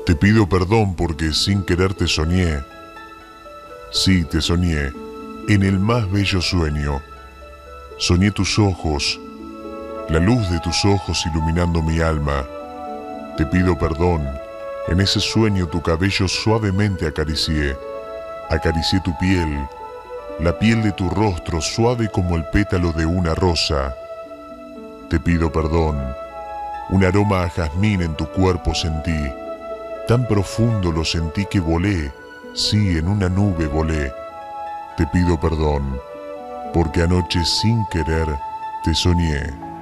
Te pido perdón porque sin querer te soñé. Sí, te soñé, en el más bello sueño. Soñé tus ojos, la luz de tus ojos iluminando mi alma. Te pido perdón, en ese sueño tu cabello suavemente acaricié. Acaricié tu piel, la piel de tu rostro suave como el pétalo de una rosa. Te pido perdón, un aroma a jazmín en tu cuerpo sentí. Tan profundo lo sentí que volé, sí, en una nube volé. Te pido perdón, porque anoche sin querer te soñé.